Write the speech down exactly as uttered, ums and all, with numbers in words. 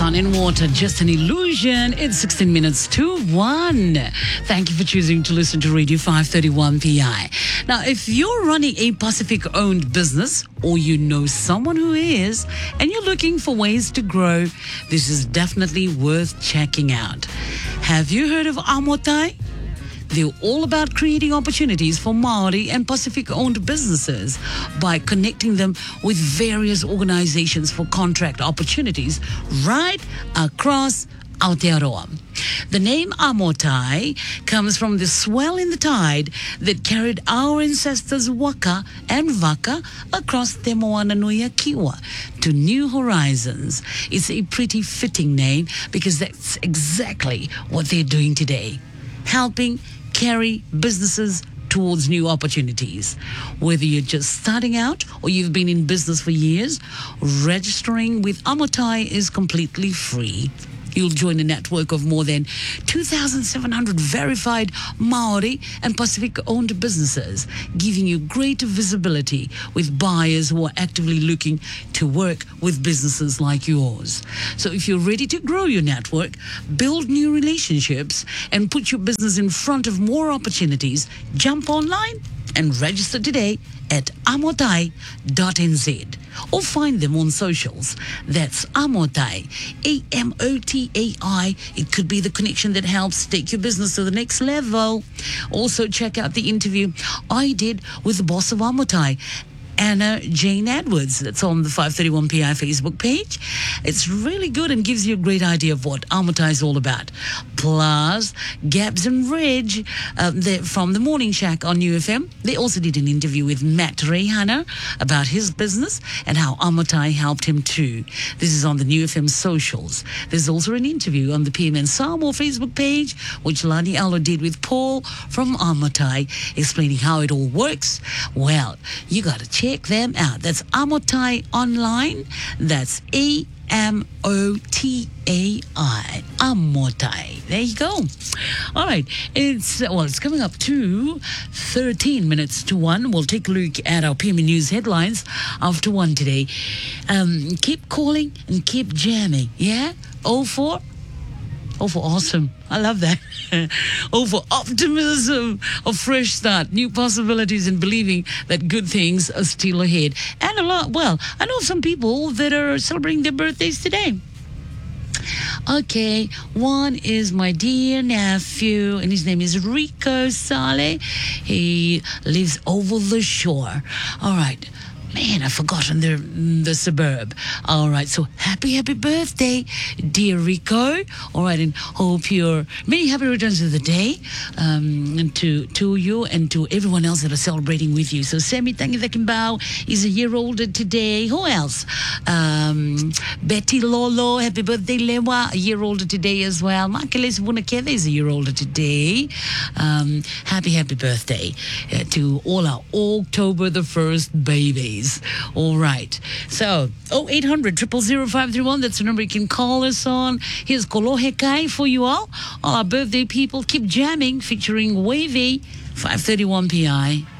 Sun and Water, just an illusion. It's sixteen minutes to one. Thank you for choosing to listen to Radio five thirty-one P I. Now, if you're running a Pacific-owned business or you know someone who is and you're looking for ways to grow, this is definitely worth checking out. Have you heard of Amotai? They're all about creating opportunities for Maori and Pacific-owned businesses by connecting them with various organizations for contract opportunities right across Aotearoa. The name Amotai comes from the swell in the tide that carried our ancestors Waka and Vaka across Te Moana Nui a Kiwa to new horizons. It's a pretty fitting name because that's exactly what they're doing today, helping carry businesses towards new opportunities. Whether you're just starting out or you've been in business for years, registering with Amotai is completely free. You'll join a network of more than two thousand seven hundred verified Maori and Pacific-owned businesses, giving you greater visibility with buyers who are actively looking to work with businesses like yours. So if you're ready to grow your network, build new relationships, and put your business in front of more opportunities, jump online and register today at amotai dot n z or find them on socials. That's Amotai, A M O T A I. It could be the connection that helps take your business to the next level. Also, check out the interview I did with the boss of Amotai, Anna Jane Edwards. That's on the five thirty-one P I Facebook page. It's really good and gives you a great idea of what Amotai is all about. Plus, Gabs and Reg uh, from the Morning Shack on U F M. They also did an interview with Matt Rehana about his business and how Amotai helped him too. This is on the New F M socials. There's also an interview on the P M N Samoa Facebook page, which Lani Alo did with Paul from Amotai, explaining how it all works. Well, you got to check them out. That's Amotai Online. That's A M O T A I. Amotai. There you go. All right. It's, well, it's coming up to thirteen minutes to one. We'll take a look at our P M News headlines after one today. Um, keep calling and keep jamming. Yeah? oh four Oh, for awesome. I love that. Oh, for optimism, a fresh start, new possibilities, and believing that good things are still ahead. And a lot, well, I know some people that are celebrating their birthdays today. Okay, one is my dear nephew, and his name is Rico Sale. He lives over the shore. All right. Man, I've forgotten the, the suburb. All right, so happy, happy birthday, dear Rico. All right, and hope you're many happy returns of the day um, and to to you and to everyone else that are celebrating with you. So Sammy Tangivakimbao is a year older today. Who else? Um, Betty Lolo, happy birthday, Lewa, a year older today as well. Makeles Vunakeve is a year older today. Um, happy, happy birthday uh, to all our October the first babies. All right. So, oh eight hundred, zero zero zero, five three one. That's the number you can call us on. Here's Kolohe Kai for you all. All our birthday people, keep jamming, featuring Wavy, five thirty-one P I.